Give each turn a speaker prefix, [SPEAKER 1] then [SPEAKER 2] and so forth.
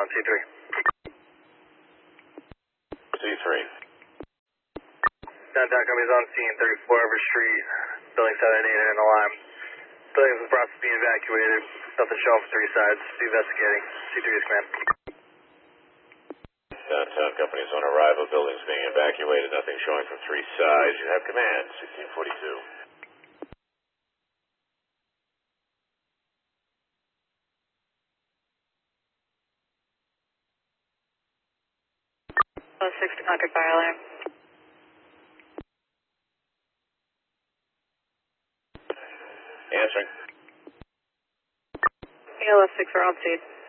[SPEAKER 1] C3.
[SPEAKER 2] C3.
[SPEAKER 1] Downtown company's on scene, 34 Everett Street, building 788 and an alarm. Building is in the process of being evacuated. Nothing showing from 3 sides. Investigating. C3 is command.
[SPEAKER 2] Downtown company's on arrival. Building's being evacuated. Nothing showing from 3 sides. You have command. 1642.
[SPEAKER 3] 06 to contact fire alarm.
[SPEAKER 2] Answering.
[SPEAKER 3] ALS 6 are on scene.